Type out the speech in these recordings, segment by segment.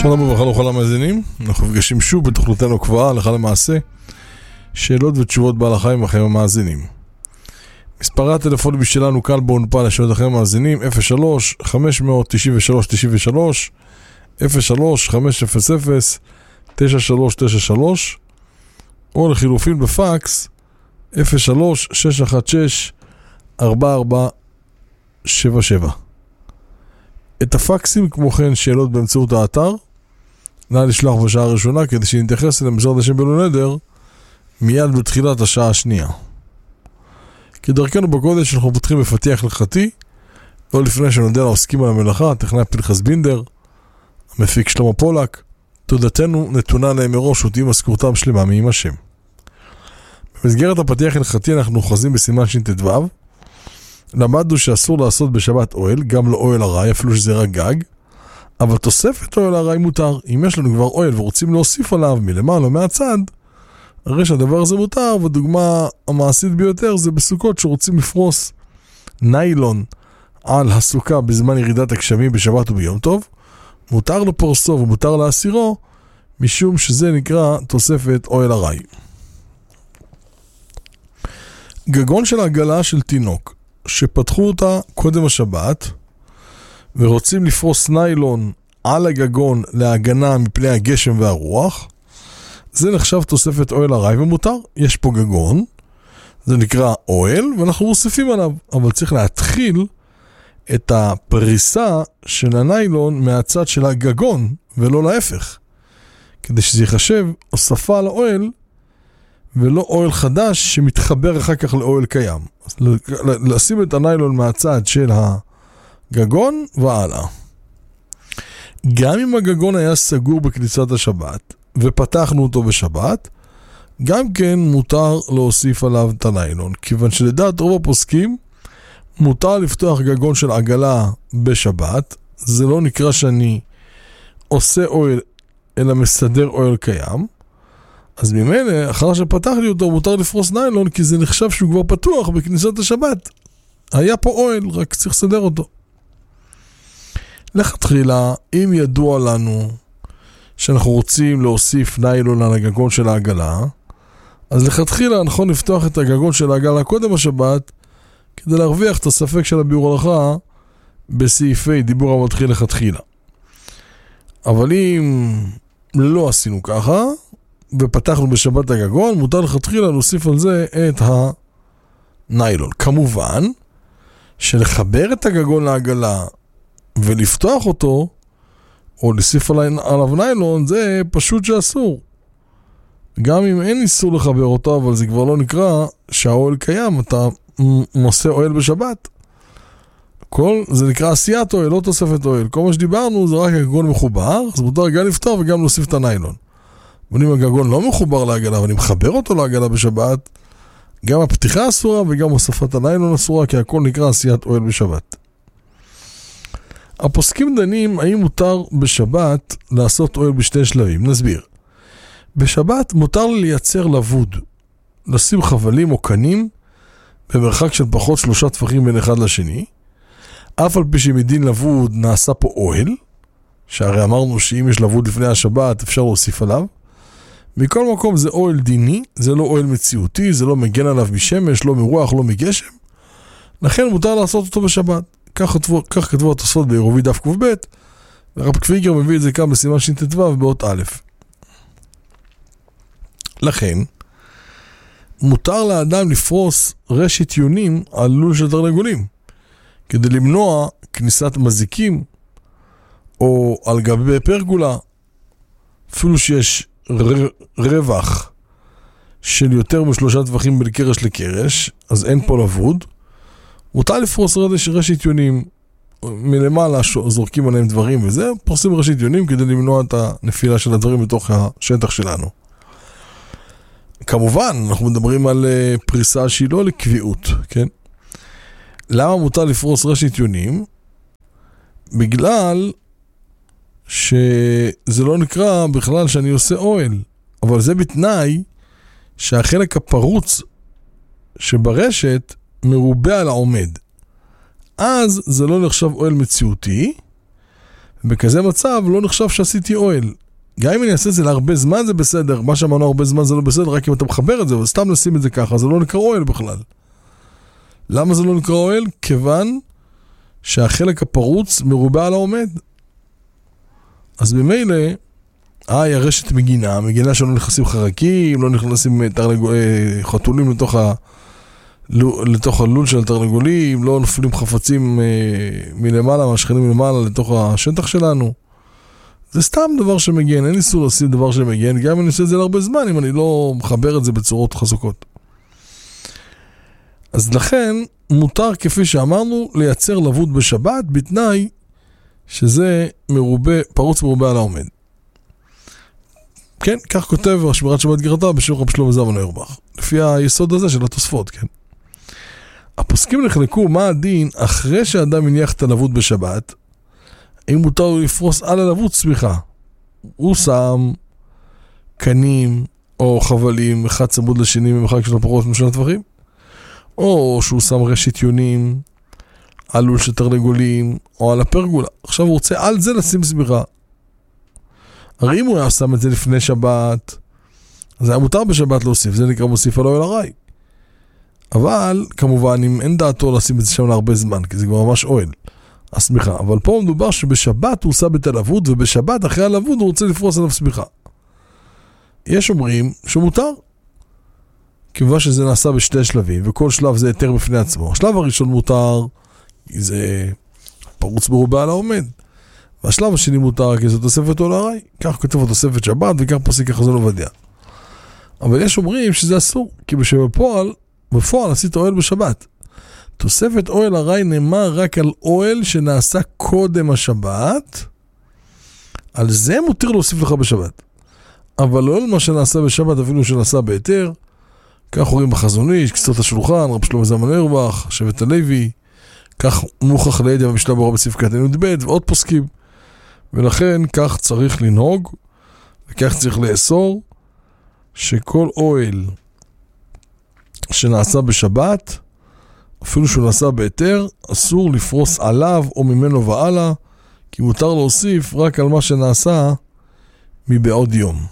שלום וברכה לכל המאזינים, אנחנו נפגשים שוב בתוכניתנו קבועה הלכה למעשה, שאלות ותשובות בהלכה עם לכם המאזינים. מספרי הטלפונים שלנו כאן באולפן לשאלות לכם המאזינים 03-593-93 03-500-9393 או לחילופין בפקס 03-616-4477. את הפקסים כמו כן שאלות באמצעות האתר נא לשלוח בשעה הראשונה כדי שנתייחס אליהם בעזרת השם בלא נדר מיד בתחילת השעה השנייה. כדרכנו בקודש אנחנו פותחים בפתיח הלכתי, לא לפני שנודה לעוסקים על המלאכה, טכנאי פנחס בינדר, המפיק שלמה פולק. תודתנו נתונה להם מראש ותהי משכורתם שלמה מעם השם. במסגרת הפתיח הלכתי אנחנו אוחזים בסימן ש"ט"ו. למדנו שאסור לעשות בשבת אוהל, גם לא אוהל ארעי, אפילו שזה רק גג, אבל תוספת אוהל ארעי מותר. אם יש לנו כבר אוהל ורוצים להוסיף עליו מלמעלה או מהצד, הרי שהדבר הזה מותר, ודוגמה המעשית ביותר זה בסוכות שרוצים לפרוס ניילון על הסוכה בזמן ירידת הגשמים בשבת וביום טוב, מותר לפורסו ומותר להסירו, משום שזה נקרא תוספת אוהל ארעי. גגון של עגלה של תינוק שפתחו אותה קודם השבת ורוצים לפרוס ניילון על הגגון להגנה מפני הגשם והרוח, זה נחשב תוספת אוהל ארעי ומותר. יש פה גגון, זה נקרא אוהל ואנחנו מוסיפים עליו, אבל צריך להתחיל את הפריסה של הניילון מהצד של הגגון ולא להפך, כדי שזה יחשב הוספה לאוהל ולא אוהל חדש שמתחבר אחר כך לאוהל קיים. אז לשים את הניילון מהצד של הגגון והלאה. גם אם הגגון היה סגור בכניסת השבת ופתחנו אותו בשבת, גם כן מותר להוסיף עליו את הניילון, כיוון שלדעת רוב הפוסקים מותר לפתוח גגון של עגלה בשבת. זה לא נקרא שאני עושה אוהל אלא מסדר אוהל קיים, אז ממילא אחר שפתח לי אותו מותר לפרוס ניילון, כי זה נחשב שהוא כבר פתוח בכניסת השבת. היה פה אוהל, רק צריך לסדר אותו. לכתחילה, אם ידוע לנו שאנחנו רוצים להוסיף ניילון על הגגון של העגלה, אז לכתחילה נכון לפתוח את הגגון של העגלה קודם השבת, כדי להרוויח את הספק של הביאור הלכה בסעיפי דיבור המתחיל לכתחילה. אבל אם לא עשינו ככה ופתחנו בשבת הגגון, מותר לכתחילה להוסיף על זה את הניילון. כמובן שלחבר את הגגון לעגלה ולפתוח אותו או להוסיף עליו ניילון זה פשוט שאסור. גם אם אין איסור לחבר אותו, אבל זה כבר לא נקרא שהאוהל קיים, אתה עושה אוהל בשבת. זה נקרא עשיית אוהל, לא תוספת אוהל. כל מה שדיברנו זה רק הגגון מחובר, אז מותר גם לפתוח וגם להוסיף את הניילון. אבל אם הגגון לא מחובר לעגלה, ואני מחבר אותו לעגלה בשבת, גם הפתיחה אסורה וגם הוספת הניילון אסורה, כי הכל נקרא עשיית אוהל בשבת. הפוסקים דנים האם מותר בשבת לעשות אוהל בשתי שלבים. נסביר. בשבת מותר לייצר לבוד, לשים חבלים או קנים במרחק של פחות 3 טפחים בין אחד לשני, אף על פי שמדין לבוד נעשה פה אוהל, שהרי אמרנו שאם יש לבוד לפני השבת אפשר להוסיף עליו. מכל מקום זה אוהל דיני, זה לא אוהל מציאותי, זה לא מגן עליו משמש, לא מרוח, לא מגשם, לכן מותר לעשות אותו בשבת. כך כתבו התוספות בעירובי דף ק"ב, ורב קוויגר מביא את זה כאן בסימן ש"ט"ו באות א'. לכן מותר לאדם לפרוס רשת יונים על לול של תרנגולים, כדי למנוע כניסת מזיקים, או על גבי פרגולה, אפילו שיש רווח של יותר מ3 טווחים בין קרש לקרש, אז אין פה לבוד. מותר לפרוס רשת יונים מלמעלה, זורקים עליהם דברים וזה, פורסים רשת יונים כדי למנוע את הנפילה של הדברים בתוך השטח שלנו. כמובן, אנחנו מדברים על פריסה שהיא לא לקביעות, כן? למה מותר לפרוס רשת יונים? בגלל שזה לא נקרא בכלל שאני עושה אוהל, אבל זה בתנאי שהחלק הפרוץ שברשת מרובה על העומד. אז זה לא נחשב אוהל מציאותי, בכזה מצב לא נחשב שעשיתי אוהל. גם אם אני אעשה את זה להרבה זמן זה בסדר, מה שאמרנו הרבה זמן זה לא בסדר, רק אם אתה מחבר את זה, אבל סתם נשים את זה ככה, זה לא נקרא אוהל בכלל. למה זה לא נקרא אוהל? כיוון שהחלק הפרוץ מרובה על העומד. אז במילא, הרשת מגינה שלא נכנסים חרקים, לא נכנסים חתולים לתוך הלול של התרנגולים, לא נופלים חפצים מלמעלה, מהשכנים מלמעלה לתוך השטח שלנו. זה סתם דבר שמגן, אין איסור לשים דבר שמגן, גם אם אני עושה את זה להרבה זמן, אם אני לא מחבר את זה בצורות חזקות. אז לכן, מותר כפי שאמרנו, לייצר לבוד בשבת, בתנאי שזה פרוץ מרובה על העומד. כן, כך כותב שמירת שבת גרתה בשם רב שלמה זלמן אוירבך, לפי היסוד הזה של התוספות, כן. הפוסקים נחלקו מה הדין אחרי שאדם הניח את הלבוד בשבת, אם מותר לו לפרוס על הלבוד סמיכה. הוא שם קנים או חבלים, אחד צמוד לשני ממרחק של הפרות משל הטווחים, או שהוא שם רשת יונים על לול של תרנגולים, או על הפרגולה. עכשיו הוא רוצה על זה לשים סמיכה. הרי אם הוא היה שם את זה לפני שבת, אז היה מותר בשבת להוסיף, זה נקרא מוסיף על אוהל ארעי. אבל כמובן אם אין דעתו לשים את זה שם להרבה זמן, כי זה כבר ממש אוהל, הסמיכה. אבל פה מדובר שבשבת הוא עושה את הלבוד, ובשבת אחרי הלבוד הוא רוצה לפרוס עליו סמיכה. יש אומרים שמותר, כיוון שזה נעשה בשתי שלבים, וכל שלב זה יותר בפני עצמו. השלב הראשון מותר, כי זה פרוץ מרובה על העומד. והשלב השני מותר, כי זה תוספת אוהל ארעי. כך כותב התוספת שבת, וכך פוסק החזון עובדיה. אבל יש אומרים שזה אסור, כי בפועל עשית אוהל בשבת. תוספת אוהל ארעי נאמר רק על אוהל שנעשה קודם השבת, על זה מותר להוסיף לך בשבת. אבל לא על מה שנעשה בשבת, אפילו שנעשה בהיתר, כך רואים בחזון איש, קצות השולחן, רב שלמה זלמן אוירבך, שבט הלוי, כך מוכח לידיה במשנה ברורה בסעיף קטן י"ב, ועוד פוסקים. ולכן כך צריך לנהוג, וכך צריך לאסור, שכל אוהל שנעשה בשבת, אפילו שהוא נעשה בהיתר, אסור לפרוס עליו או ממנו ועלה, כי מותר להוסיף רק על מה שנעשה מבעוד יום.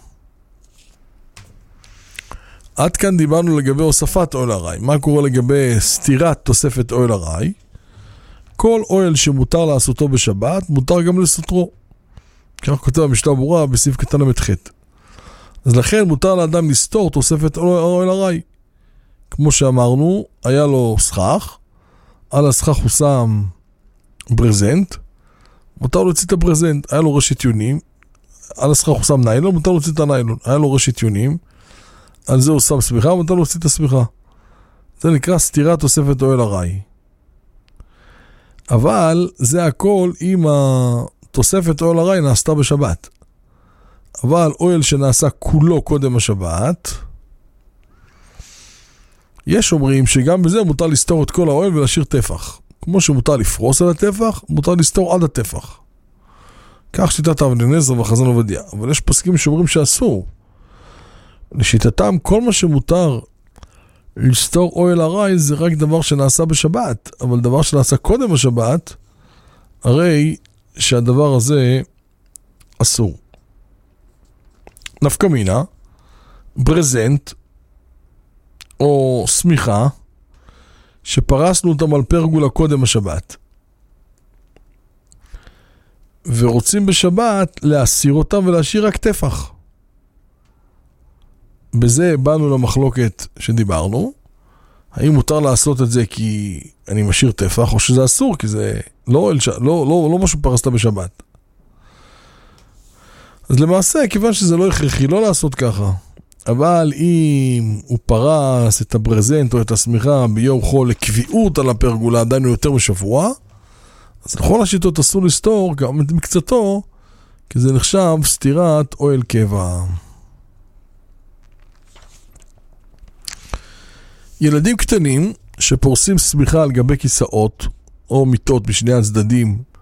עד כאן דיברנו לגבי הוספת אוהל ארעי. מה קורה לגבי סתירת תוספת אוהל ארעי? כל אוהל שמותר לעשותו בשבת, מותר גם לסותרו. כך כותב המשנה ברורה בסעיף קטן ל"ח. אז לכן מותר לאדם לסתור תוספת אוהל ארעי. כמו שאמרנו, היה לו סכך, על הסכך הוא שם ברזנט, מותר להוציא את הברזנט, היה לו רשת יונים, על הסכך הוא שם ניילון, מותר להוציא את הניילון, היה לו רשת יונים, על זה הוא שם סמיכה, מותר להוציא את הסמיכה. זה נקרא סתירת תוספת אוהל ארעי. אבל זה הכל אם התוספת אוהל ארעי נעשתה בשבת. אבל אוהל שנעשה כולו קודם השבת, יש אומרים שגם בזה מותר לסתור את כל האוהל ולהשאיר טפח. כמו שמותר לפרוס על הטפח, מותר לסתור עד הטפח. כך שיטת אבן עזרא והחזון עובדיה. אבל יש פוסקים שאומרים שאסור. לשיטתם כל מה שמותר לסתור אוהל ארעי זה רק דבר שנעשה בשבת. אבל דבר שנעשה קודם השבת, הרי שהדבר הזה אסור. נפקא מינה, ברזנט, או סמיכה, שפרסנו אותם על פרגולה קודם השבת. ורוצים בשבת להסיר אותם ולהשאיר רק טפח. בזה באנו למחלוקת שדיברנו. האם מותר לעשות את זה כי אני משאיר טפח, או שזה אסור כי זה לא משהו פרסת בשבת. אז למעשה, כיוון שזה לא הכרחי, לא לעשות ככה. אבל אם הוא פרס את הברזנט או את הסמיכה ביום חול לקביעות על הפרגולה, עדיין יותר משבוע, אז לכל השיטות אסור לסתור גם את מקצתו, כי זה נחשב סתירת אוהל קבע. ילדים קטנים שפורסים סמיכה על גבי כיסאות או מיטות בשני הצדדים